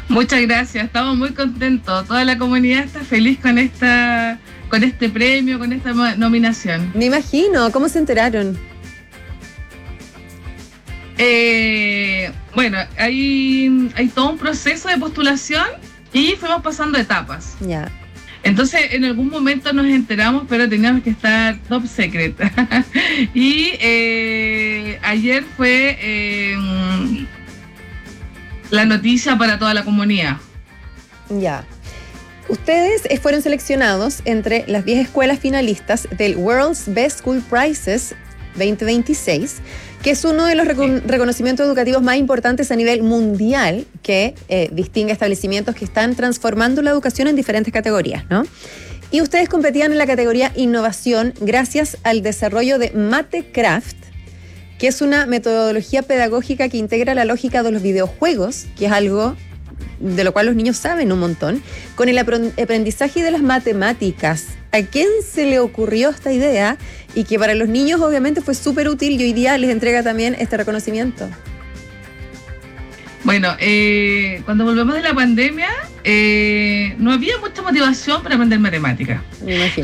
Muchas gracias, estamos muy contentos. Toda la comunidad está feliz con este premio, con esta nominación. Me imagino, ¿cómo se enteraron? Bueno, hay todo un proceso de postulación y fuimos pasando etapas. Ya. Entonces, en algún momento nos enteramos, pero teníamos que estar top secret. Y ayer fue la noticia para toda la comunidad. Ya. Ustedes fueron seleccionados entre las 10 escuelas finalistas del World's Best School Prizes 2026, que es uno de los reconocimientos educativos más importantes a nivel mundial que distingue establecimientos que están transformando la educación en diferentes categorías, ¿no? Y ustedes competían en la categoría innovación gracias al desarrollo de MateCraft, que es una metodología pedagógica que integra la lógica de los videojuegos, que es algo de lo cual los niños saben un montón, con el aprendizaje de las matemáticas. ¿A quién se le ocurrió esta idea? Y que para los niños obviamente fue súper útil y hoy día les entrega también este reconocimiento. Bueno, cuando volvemos de la pandemia, no había mucha motivación para aprender matemáticas. Me imagino.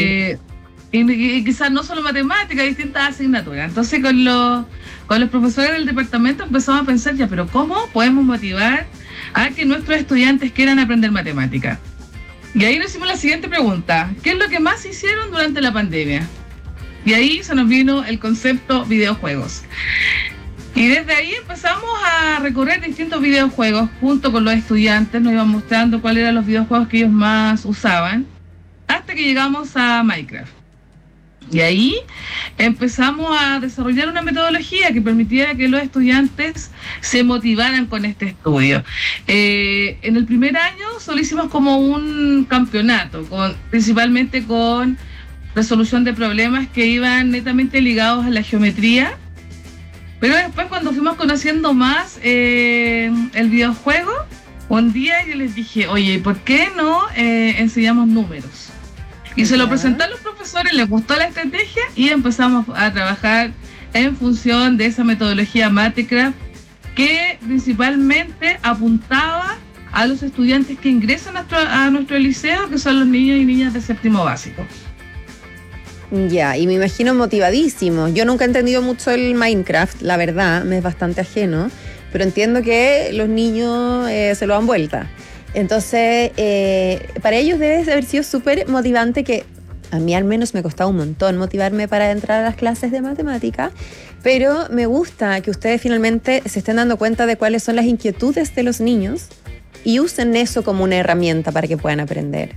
Y quizás no solo matemáticas, distintas asignaturas. Entonces con los profesores del departamento empezamos a pensar, ya, pero ¿cómo podemos motivar a que nuestros estudiantes quieran aprender matemáticas? Y ahí nos hicimos la siguiente pregunta: ¿qué es lo que más hicieron durante la pandemia? Y ahí se nos vino el concepto videojuegos. Y desde ahí empezamos a recorrer distintos videojuegos junto con los estudiantes, nos iban mostrando cuáles eran los videojuegos que ellos más usaban, hasta que llegamos a Minecraft. Y ahí empezamos a desarrollar una metodología que permitiera que los estudiantes se motivaran con este estudio. En el primer año solo hicimos como un campeonato, principalmente con resolución de problemas que iban netamente ligados a la geometría. Pero después, cuando fuimos conociendo más el videojuego, un día yo les dije, oye, ¿por qué no enseñamos números? Y se lo presenté a los profesores, les gustó la estrategia y empezamos a trabajar en función de esa metodología MateCraft, que principalmente apuntaba a los estudiantes que ingresan a nuestro liceo, que son los niños y niñas de séptimo básico. Ya, y me imagino motivadísimo. Yo nunca he entendido mucho el Minecraft, la verdad, me es bastante ajeno, pero entiendo que los niños se lo dan vuelta. Entonces, para ellos debe haber sido súper motivante, que a mí al menos me costaba un montón motivarme para entrar a las clases de matemática, pero me gusta que ustedes finalmente se estén dando cuenta de cuáles son las inquietudes de los niños y usen eso como una herramienta para que puedan aprender.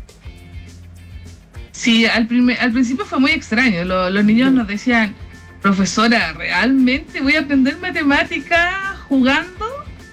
Sí, al principio fue muy extraño. Los niños nos decían, profesora, ¿realmente voy a aprender matemática jugando?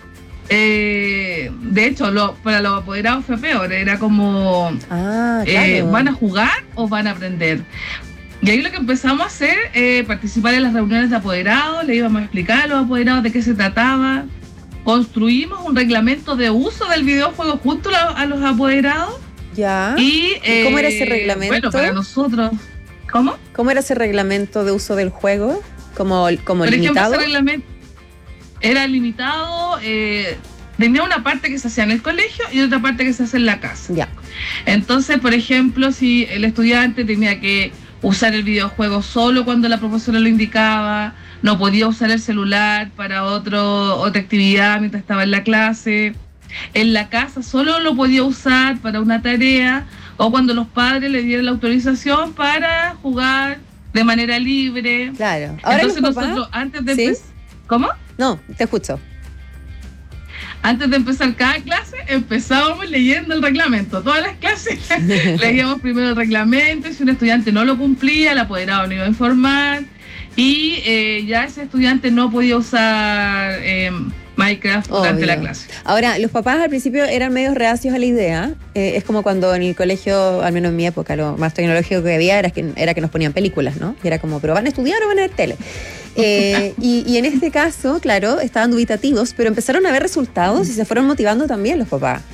De hecho, para los apoderados fue peor. Era como, claro. ¿van a jugar o van a aprender? Y ahí lo que empezamos a hacer, participar en las reuniones de apoderados, le íbamos a explicar a los apoderados de qué se trataba. Construimos un reglamento de uso del videojuego junto a los apoderados. Ya. ¿Y cómo era ese reglamento? Bueno, para nosotros, ¿cómo? ¿Cómo era ese reglamento de uso del juego? ¿Como Por limitado? ejemplo, ese reglamento era limitado, tenía una parte que se hacía en el colegio y otra parte que se hace en la casa. Ya. Entonces, por ejemplo, si el estudiante tenía que usar el videojuego solo cuando la profesora lo indicaba, no podía usar el celular para otra actividad mientras estaba en la clase. En la casa solo lo podía usar para una tarea o cuando los padres le dieran la autorización para jugar de manera libre. Claro. Ahora entonces los papás, nosotros antes de ¿sí? ¿Cómo? No, te escucho. Antes de empezar cada clase, empezábamos leyendo el reglamento. Todas las clases leíamos primero el reglamento, y si un estudiante no lo cumplía, el apoderado no iba a informar, y ya ese estudiante no podía usar Minecraft durante la clase. Ahora, los papás al principio eran medio reacios a la idea. Es como cuando en el colegio, al menos en mi época, lo más tecnológico que había era que nos ponían películas, ¿no? Y era como, ¿pero van a estudiar o van a ver tele? Y en este caso, claro, estaban dubitativos, pero empezaron a ver resultados y se fueron motivando también los papás.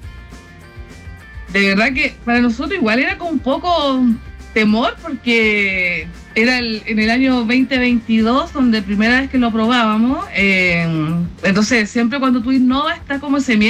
De verdad que para nosotros igual era como un poco temor, porque era en el año 2022 donde primera vez que lo probábamos, entonces siempre cuando tú innovas está como ese miedo